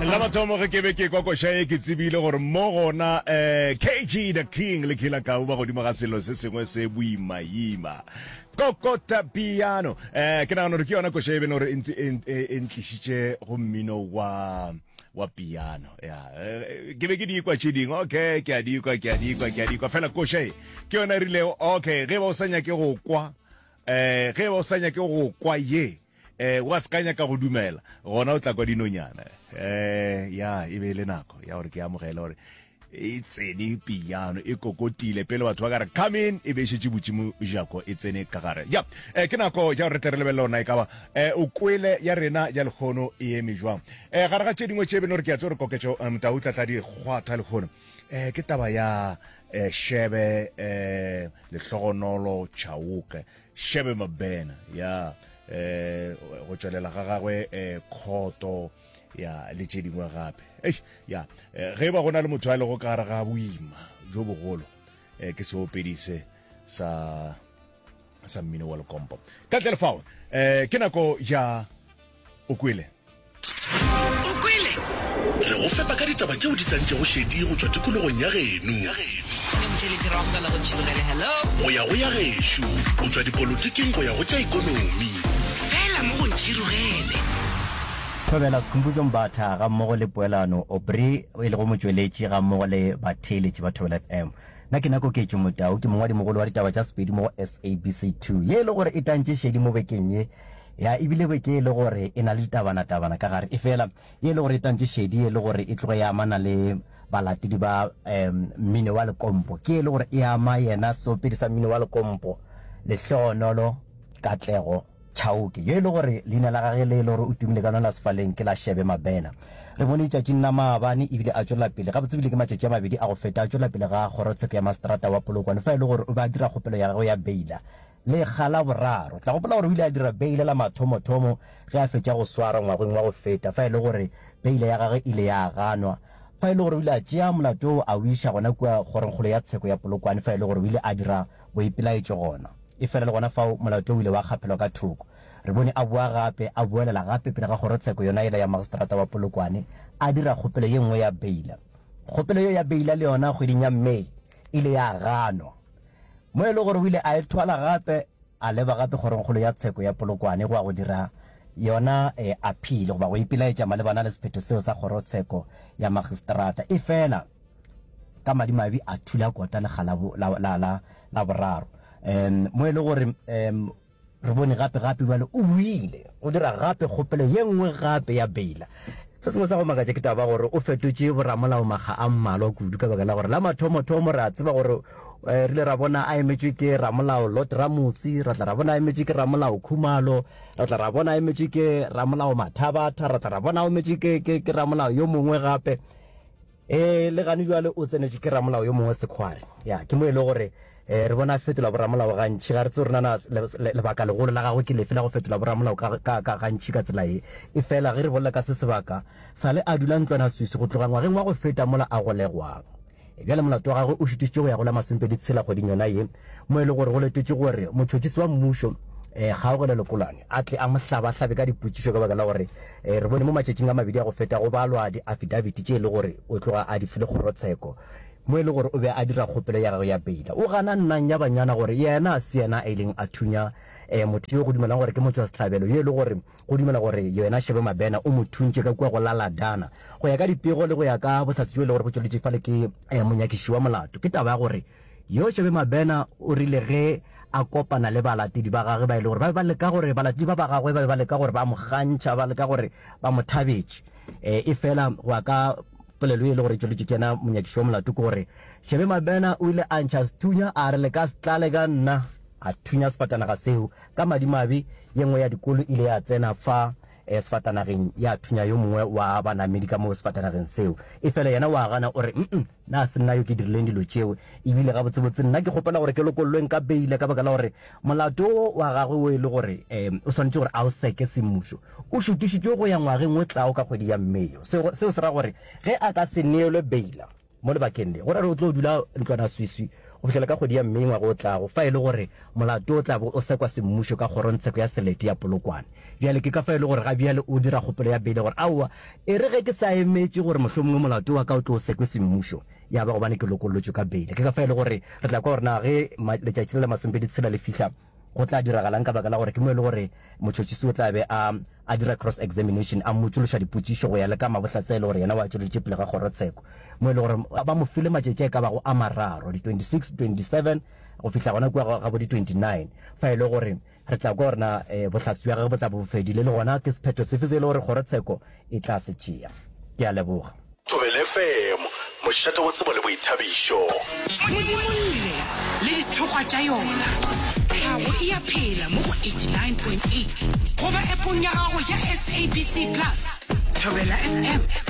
la mathomo ge ke be ke kokosha ke tsebile gore mo gona KG the King le khila ka ba godimo ga selo se sengwe se buimaima kokota piano ke na gore ke yona ko shebe no re ntse entlishitse go mmino wa piano ke be ke di kwa chiding okay ke a di kwa fela ko she ke yona rile okay ge ba o sanya ke go kwa ge ba o sanya ke go kwa ye wa skanya ka go dumela gona o tla kwa dinonyana ya e be le nako ya gore ke amogela gore e tsene piano e kokotile pele batho ba ka re come in e be shetse botšimo jako e tsene ka gare ya ke nako ja re tere lebelo na e ka ba o kwele ya rena ya lekgono e eme jwang gare ga tšedingwe tšebe no re ke a tsore koketšo motau tlatla di kgwatha lekgono ke taba ya Shebe Lehlogonolo Chauke Shebe Mabena ya go tswelela ga gagwe khoto ya le tše dingwe gape ya ge ba gona le motho a le go ka gare ga boima jo bogolo ke seopedise sa mmino wa lekompo ka telefone ke nako ya Okwele re go fepa ka ditaba tšeo di tantše go šedi go tšwa tikologong ya geno go ya go ya gešo go tšwa dipolotiking go ya go tša ikonomi fela mo go ntšhirogele thobela sekhumbuzo mbatha ga mmogo le poelano Obri e le go motsweletši ga mmogo le batheeletši ba Thobela FM nna ke nako ke Motau ke mongwadi mogolo wa ditaba tša Sepedi mo SABC2 ye le gore e tantše šedi mo bekeng ye ya ebile beke le gore e na le tabana ka gare e fela ye le gore e tantše šedi ye le gore e tlogo ya amana le balatedi ba mmino wa lekompo ke le gore e ama yena seopedi sa mmino wa lekompo Lehlogonolo Katlego Chauke ye le gore leina la gage le gore o tumile ka nona sefaleng ke la Shebe Mabena re bone tšatši nna maabane ebile a tšwela pele ga botsebile ke matšatši a mabedi a go feta a tšwela pele ga kgorotsheko ya maseterata wa Polokwane fa e le gore o ba dira kgopelo ya gagwe ya beila le kgala boraro tla gopola gore o ile a dira beile la mathomo ge a fetša go swara ngwageng wa go feta fa e le gore beile ya gagwe ile ya ganwa fa e le gore o ile a tšea molato a o iša gona kua kgorokgolo ya tsheko ya Polokwane fa e le gore o ile a dira boipelaetšo gona e fela le gona fao molato o ile wa kgapelwa ka thoko re bone a boa gape a boelela gape pele ga kgorotsheko yona ile ya magistrata wa Polokwane a dira kgopelo ye nngwe ya beila kgopelo yo ya beila le yona kgweding ya Mei ile ya ganwa mo e le gore o ile a ethwala gape a leba gape kgorokgolo ya tsheko ya Polokwane go a go dira yona appeal go ba go ipelaetša malebana le sephetho seo sa kgorotsheko ya magistrata e fela ka madimabe a thula kota legala la boraro mo e le gore re bone gape bale o buile o dira gape kgopelo ye nngwe gape ya beila se sengwe sa go makatša ke taba gore o fetotše boramolao maga a mmalwa kudu ka baka la gore la mathomo re a tseba gore re le ra bona a emetšwe ke ramolao Lot Ramusi ra tla ra bona a emetšwe ke ramolao Khumalo ra tla ra bona a emetšwe ke ramolao Mathabatha ra tla ra bona a emetšwe ke ramolao yo mongwe gape le gane jwale o tsenetše ke ramolao yo mongwe Sekhware ya ke mo e le gore re bona fetola boramolao gantši ga re tse rena lebaka legolo la gagwe ke lefe la go fetola boramolao ka gantši ka tsela e fela ge re bolela ka se sebaka sa le a dula ntlwana suisi go tloga ngwageng wa go feta mola a golegwang bjale molato wa gagwe o šutišitše go ya go la masomepedi tshela kgweding yona ye mo e le gore go letetše gore motšhotšhisi wa mmušo ga go le lekolwane a tle a mohlabahlabe ka dipotšišo ka baka la gore re bone mo matšatšing a mabedi a go feta go balwa di-affidavit tše e le gore o tloga a di file kgorotsheko mo e le gore o be a dira kgopelo ya gagwe ya beila o gana nnang ya banyana gore yena a se yena a ileng a thunya motho yo go dumelang gore ke motho wa setlhabelo yo e le gore go dumela gore yena Shebe Mabena o mo thuntše ka kua go laladana go ya ka dipego le go ya ka bohlatsi jo e le gore go tšweletše fale ke monyakiši wa molato ke taba ya gore yo Shebe Mabena o rile ge a kopana le balatedi ba gagwe ba ile gore ba leka gore balatedi ba gagwe ba leka gore ba mo gantšha ba leka gore ba mo thabetše e fela go ka polelo e le gore tšweletše ke yena monyakiši wa molato ke gore Shebe Mabena o ile a ntšha sethunya a re le ka setlale ka nna a thunya sefatanaga seo ka madimabe ye nngwe ya dikolo ile ya tsena fa sefatanageng ya thunya yo mongwe wa banamedi ka mo sefatanageng seo e fela yena wa gana o re na se nna yo ke dirileng dilo tšeo ebile ga botsebotse nna ke kgopela gore ke lokollweng ka beile ka baka la gore molato wa gagwe o e le gore o swanetše gore a o seke semmušo o šutišitšwe go ya ngwageng o tlao ka kgwedi ya Mei seo se ra gore ge a ka se neelwe beila mo lebakeng le gore o tlo dula ntlwana suisui go fitlhela ka kgwedi ya Mme ngwaga o tlago fa e le gore molato o tla bo o sekwa semmušo ka kgorotsheko ya selete ya Polokwane bjale ke ka fa e le gore ga bjale o dira kgopolo ya beile gore aowa e re ge ke sa emetse gore mohlomongwe molato wa ka o tlo o sekwe semmušo ya ba gobane ke lokolotšwe ka beile ke ka fa e le gore re tla kwa gore na ge letšatši le masompedi tshela le fitlha go tla diragalang ka baka la gore ke mo e le gore motšhotšhisi o tla be a dira cross examination a motsološa dipotšišo go ya le ka mabohlatsa e le gore yena wa tšweletše pele ga kgorotsheko mo e le gore ba mo file matšatši a ka bago a mararo di-26 27 go fitlha gona kua ga bo di-29 fa e le gore re tla kwa gorena bohlatsi bja gage bo tla bofedile le gona ke sephetho sefe se e le gore kgorotsheko e tla se tšea ke a leboga Thobela FM mošate wa tsebo le boithabišo modimolle le dithokgwa tša yona tlhago e a phela mo go 89.8 goba appong ya gago ya SABC Plus Thobela FM